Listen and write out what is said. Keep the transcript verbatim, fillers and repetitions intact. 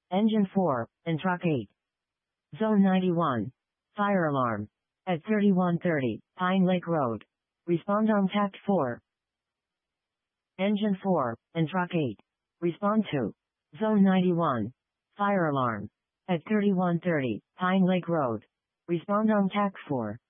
Engine four, and Truck eight. Zone ninety-one. Fire alarm. At thirty-one thirty, Pine Lake Road. Respond on Tact four. Engine four, and Truck eight. Respond to Zone ninety-one. Fire alarm. At thirty-one thirty, Pine Lake Road. Respond on Tact four.